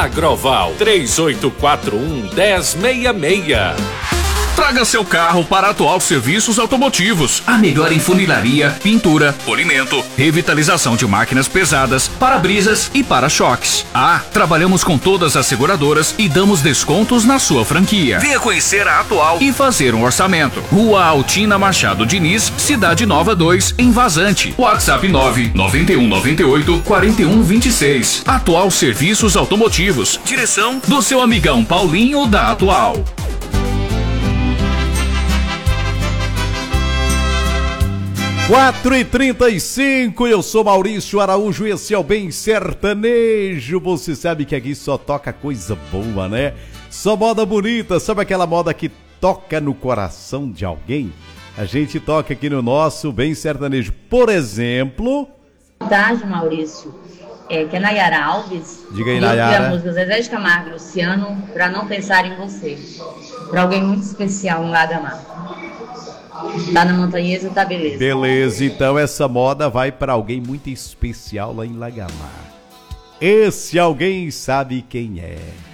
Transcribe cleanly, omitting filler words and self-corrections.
Agroval 3841-1066. Traga seu carro para a Atual Serviços Automotivos. A melhor em funilaria, pintura, polimento, revitalização de máquinas pesadas, para-brisas e para-choques. Trabalhamos com todas as seguradoras e damos descontos na sua franquia. Venha conhecer a Atual e fazer um orçamento. Rua Altina Machado Diniz, Cidade Nova 2, em Vazante. WhatsApp 99198-4126. Atual Serviços Automotivos. Direção do seu amigão Paulinho da Atual. 4h35, eu sou Maurício Araújo e esse é o Bem Sertanejo. Você sabe que aqui só toca coisa boa, né? Só moda bonita, sabe aquela moda que toca no coração de alguém? A gente toca aqui no nosso Bem Sertanejo. Por exemplo... Boa tarde, Maurício. Que é Nayara Alves. Diga aí, Nayara. Eu a música Zezé de Camargo e Luciano, Pra Não Pensar em Você. Pra alguém muito especial, um Lagamar. Tá na Montanhesa, tá beleza. Beleza, então essa moda vai para alguém muito especial lá em Lagamar. Esse alguém sabe quem é.